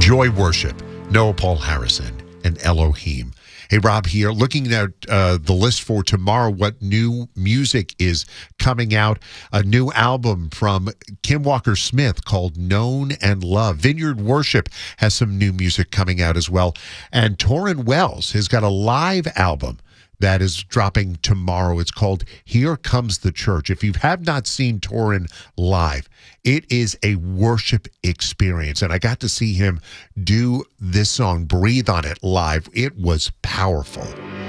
Joy Worship, Noah Paul Harrison, and Elohim. Hey, Rob here, looking at the list for tomorrow, what new music is coming out. A new album from Kim Walker-Smith called Known and Loved. Vineyard Worship has some new music coming out as well. And Tauren Wells has got a live album that is dropping tomorrow. It's called Here Comes the Church. If you have not seen Tauren live, it is a worship experience. And I got to see him do this song, Breathe on It, live. It was powerful.